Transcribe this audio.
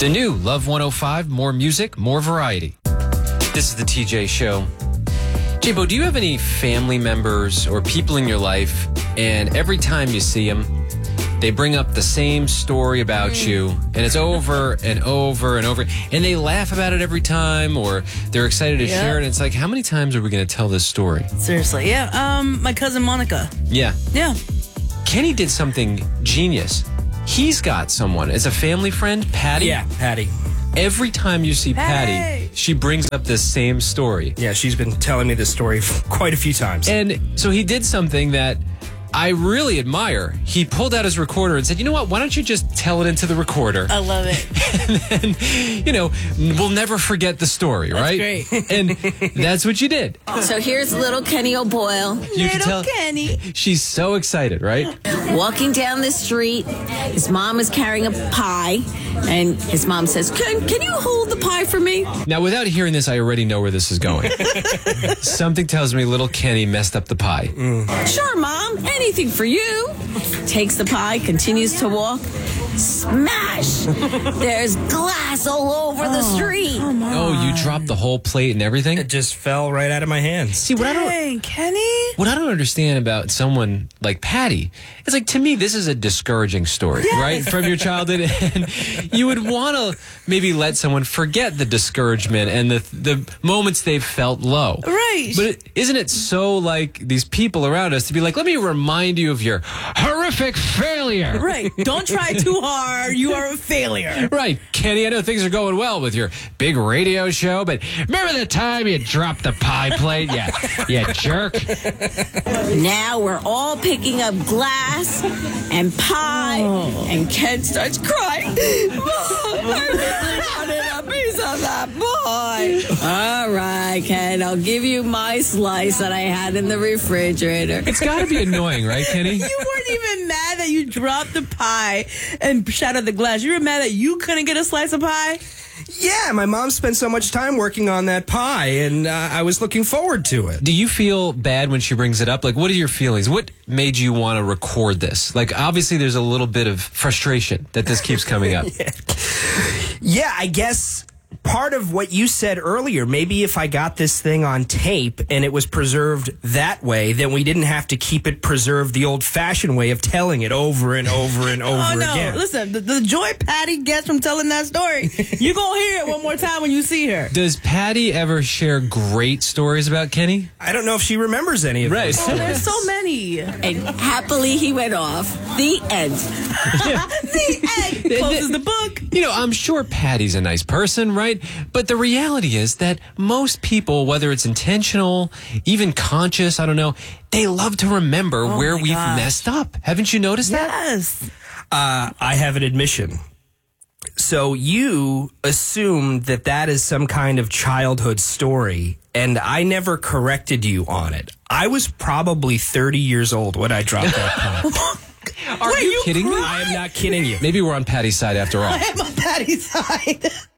The new Love 105, more music, more variety. This is the TJ Show. J-Bo, do you have any family members or people in your life, and every time you see them, they bring up the same story about you, and it's over and over and over, and they laugh about it every time, or they're excited to share it, and it's like, how many times are we going to tell this story? Seriously, yeah. My cousin Monica. Yeah. Yeah. Kenny did something genius. He's got someone. It's a family friend, Patty. Yeah, Patty. Every time you see Patty, she brings up this same story. Yeah, she's been telling me this story quite a few times. And so he did something that I really admire. He pulled out his recorder and said, you know what, why don't you just tell it into the recorder? I love it. And then, we'll never forget the story, right? That's great. And that's what you did. So here's little Kenny O'Boyle. You can tell Kenny. she's so excited, right? Walking down the street, his mom is carrying a pie, and his mom says, can you hold the pie for me? Now, without hearing this, I already know where this is going. Something tells me little Kenny messed up the pie. Sure, Mom, anything for you. Takes the pie, continues to walk. Smash! There's glass all over the street. Oh, you dropped the whole plate and everything? It just fell right out of my hands. See, Dang, Kenny. what I don't understand about someone like Patty is, like, to me, this is a discouraging story, right? From your childhood. And you would want to maybe let someone forget the discouragement and the moments they've felt low. Right. But isn't it so like these people around us to be like, let me remind you of your horrific failure. Right. Don't try too hard. You are a failure. Right, Kenny, I know things are going well with your big radio show, but remember the time you dropped the pie plate? Yeah, jerk. Now we're all picking up glass and pie, and Ken starts crying. Mom, I really wanted a piece of that pie. All right, Ken, I'll give you my slice that I had in the refrigerator. It's got to be annoying, right, Kenny? You weren't even mad that you dropped the pie and shattered the glass. You were mad that you couldn't get a slice of pie? Yeah, my mom spent so much time working on that pie, and I was looking forward to it. Do you feel bad when she brings it up? Like, what are your feelings? What made you want to record this? Like, obviously, there's a little bit of frustration that this keeps coming up. Yeah, I guess part of what you said earlier, maybe if I got this thing on tape and it was preserved that way, then we didn't have to keep it preserved the old-fashioned way of telling it over and over and over again. Listen, the joy Patty gets from telling that story, you're going to hear it one more time when you see her. Does Patty ever share great stories about Kenny? I don't know if she remembers any of those stories. There's so many. And happily he went off. The end. The end. Closes the book. I'm sure Patty's a nice person, right? But the reality is that most people, whether it's intentional, even conscious, I don't know, they love to remember where we've messed up. Haven't you noticed that? Yes. I have an admission. So you assume that is some kind of childhood story, and I never corrected you on it. I was probably 30 years old when I dropped that pie. Are you kidding me? I am not kidding you. Maybe we're on Patty's side after all. I am on Patty's side.